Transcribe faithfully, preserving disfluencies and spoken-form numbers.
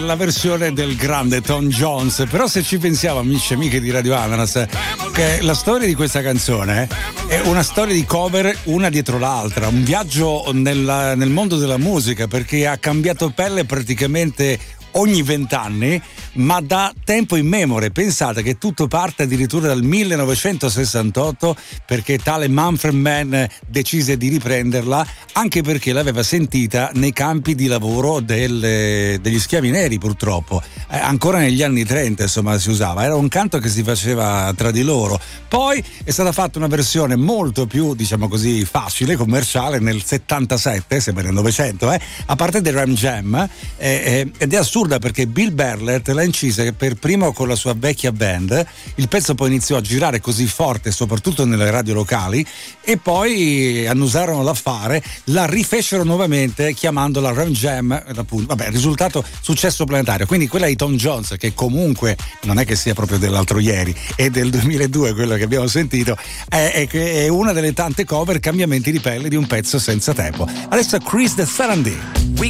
La versione del grande Tom Jones. Però se ci pensiamo, amici e amiche di Radio Ananas, che la storia di questa canzone è una storia di cover una dietro l'altra, un viaggio nella, nel mondo della musica, perché ha cambiato pelle praticamente ogni vent'anni, ma da tempo immemore. Pensate che tutto parte addirittura dal millenovecentosessantotto, perché tale Manfred Mann decise di riprenderla, anche perché l'aveva sentita nei campi di lavoro del, degli schiavi neri, purtroppo. Eh, ancora negli anni trenta, insomma, si usava. Era un canto che si faceva tra di loro. Poi è stata fatta una versione molto più, diciamo così, facile, commerciale, nel settantasette, sempre nel Novecento, eh, a parte del Ram Jam, eh, eh, ed è assurdo perché Bill Berlet l'ha incisa per primo con la sua vecchia band. Il pezzo poi iniziò a girare così forte, soprattutto nelle radio locali, e poi annusarono l'affare, la rifecero nuovamente chiamandola Ram Jam, appunto. Vabbè, il risultato successo planetario. Quindi quella di Tom Jones, che comunque non è che sia proprio dell'altro ieri, è del duemiladue quello che abbiamo sentito, è, è, è una delle tante cover cambiamenti di pelle di un pezzo senza tempo. Adesso Chris the Sarandí. We